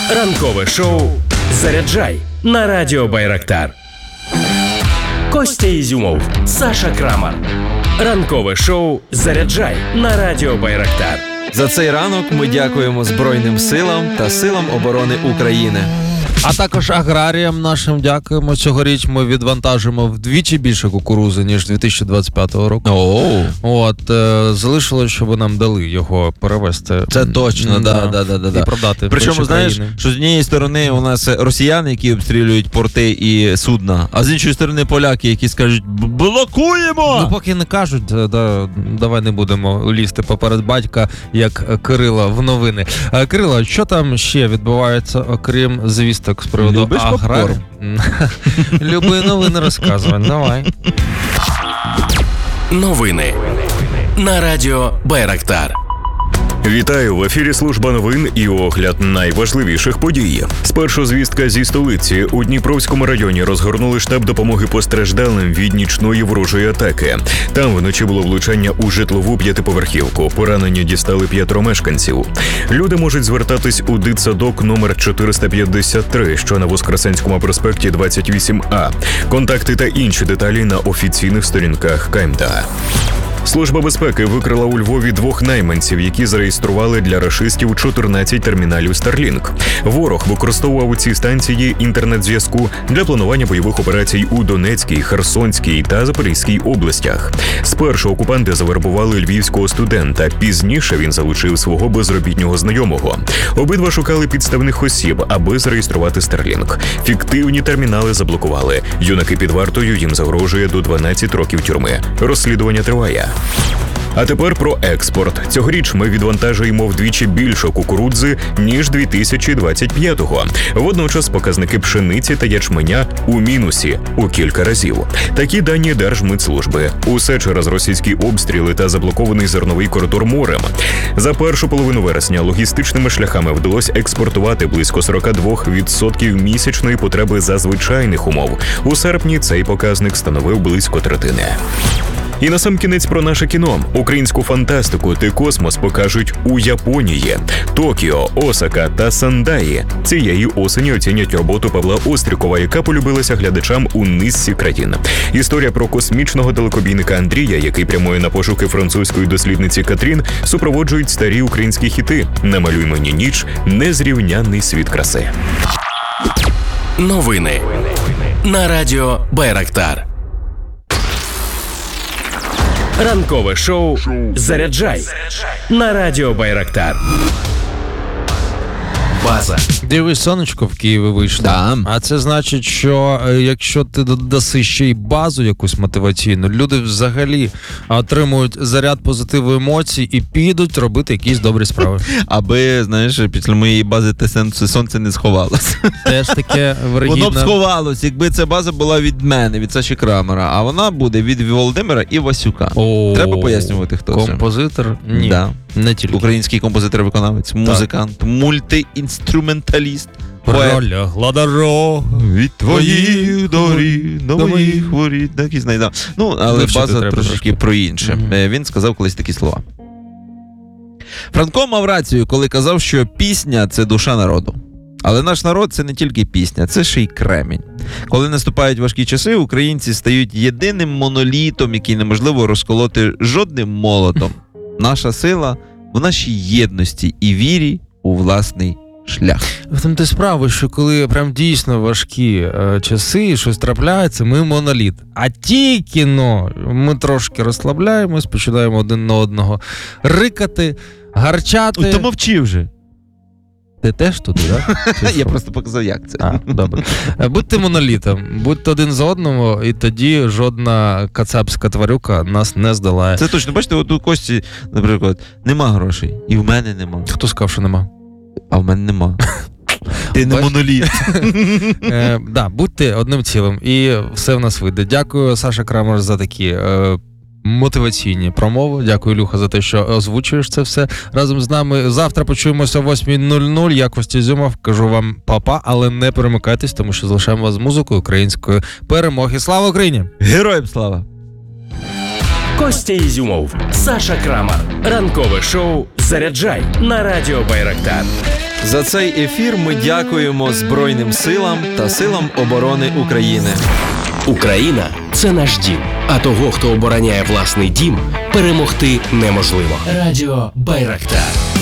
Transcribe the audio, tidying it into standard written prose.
Ранкове шоу «Заряджай» на радіо Байрактар. Костя Ізюмов, Саша Крамар. Ранкове шоу «Заряджай» на радіо Байрактар. За цей ранок ми дякуємо Збройним силам та силам оборони України. А також аграріям нашим дякуємо. Цьогоріч ми відвантажимо вдвічі більше кукурузи, ніж 2025 року. Залишилось, щоб нам дали його перевезти. Це точно, да. І продати. Причому, знаєш, що з однієї сторони у нас росіяни, які обстрілюють порти і судна, а з іншої сторони поляки, які скажуть «блокуємо!». Ну, поки не кажуть, давай не будемо лізти поперед батька, як Кирила в новини. Кирила, що там ще відбувається, окрім звісток з приводу аграрію? Люби новини розказувати, давай. Новини на радіо Байрактар. Вітаю! В ефірі служба новин і огляд найважливіших подій. Спершу звістка зі столиці. У Дніпровському районі розгорнули штаб допомоги постраждалим від нічної ворожої атаки. Там вночі було влучання у житлову п'ятиповерхівку. Поранені дістали 5 мешканців. Люди можуть звертатись у дитсадок номер 453, що на Воскресенському проспекті 28А. Контакти та інші деталі на офіційних сторінках КМДА. Служба безпеки викрила у Львові 2 найманців, які зареєстрували для рашистів 14 терміналів Starlink. Ворог використовував ці станції інтернет-зв'язку для планування бойових операцій у Донецькій, Херсонській та Запорізькій областях. Спершу окупанти завербували львівського студента, пізніше він залучив свого безробітнього знайомого. Обидва шукали підставних осіб, аби зареєструвати Starlink. Фіктивні термінали заблокували. Юнаки під вартою, їм загрожує до 12 років тюрми. Розслідування триває. А тепер про експорт. Цьогоріч ми відвантажуємо вдвічі більше кукурудзи, ніж 2025-го. Водночас показники пшениці та ячменя у мінусі у кілька разів. Такі дані Держмитслужби. Усе через російські обстріли та заблокований зерновий коридор морем. За першу половину вересня логістичними шляхами вдалося експортувати близько 42% місячної потреби за звичайних умов. У серпні цей показник становив близько третини. І насамкінець про наше кіно. Українську фантастику та космос покажуть у Японії. Токіо, Осака та Сендаї цієї осені оцінять роботу Павла Острікова, яка полюбилася глядачам у низці країн. Історія про космічного далекобійника Андрія, який прямує на пошуки французької дослідниці Катрін, супроводжують старі українські хіти «Намалюй мені ніч», «Незрівнянний світ краси». Новини на радіо Байрактар. Ранкове шоу «Заряджай» на радіо Байрактар. База. Дивись, сонечко в Києві вийшло. Да. А це значить, що якщо ти додаси ще й базу якусь мотиваційну, люди взагалі отримують заряд позитиву емоцій і підуть робити якісь добрі справи. Аби, знаєш, після моєї бази те сонце не сховалося. Теж таке вирогідне. Воно б сховалось, якби ця база була від мене, від Саші Крамера, а вона буде від Володимира і Васюка. Треба пояснювати, хто це. Композитор? Ні. Да. Не тільки. Український композитор-виконавець, музикант, мультиінструменталіст. Пролягла дорога від твоїх доріг до моїх воріт. Такий знайдав. Ну, але база трошки про інше. Він сказав колись такі слова. Франко мав рацію, коли казав, що пісня – це душа народу. Але наш народ – це не тільки пісня, це ще й кремінь. Коли наступають важкі часи, українці стають єдиним монолітом, який неможливо розколоти жодним молотом. Наша сила в нашій єдності і вірі у власний шлях. В тому ти справа, що коли прям дійсно важкі часи, щось трапляється, ми моноліт. А тільки ми трошки розслабляємось, починаємо один на одного рикати, гарчати. Ой, то мовчи вже. Ти теж туди, так? Я просто показав, як це. Добре. Будьте монолітом, будьте один за одного, і тоді жодна кацапська тварюка нас не здолає. Це точно. Бачите, от у Кості, наприклад, нема грошей. І в мене нема. Хто сказав, що нема? А в мене нема. Ти не моноліт. Будьте одним цілим, і все в нас вийде. Дякую, Саша Крамер, за такі мотиваційні промови. Дякую, Люха, за те, що озвучуєш це все разом з нами. Завтра почуємося о 8:00. Я Костя Ізюмов, кажу вам па-па, але не перемикайтесь, тому що залишаємо вас з музикою української перемоги. Слава Україні! Героям слава! Костя Ізюмов, Саша Крамер. Ранкове шоу «Заряджай» на радіо Байрактар. За цей ефір ми дякуємо Збройним силам та силам оборони України. Україна – це наш дім. А того, хто обороняє власний дім, перемогти неможливо. Радіо Байрактар.